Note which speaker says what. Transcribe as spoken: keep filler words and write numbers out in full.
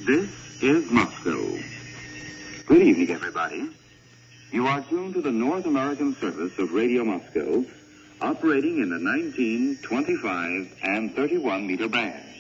Speaker 1: This is Moscow. Good evening, everybody. You are tuned to the North American service of Radio Moscow, operating in the nineteen, twenty-five, and thirty-one meter band.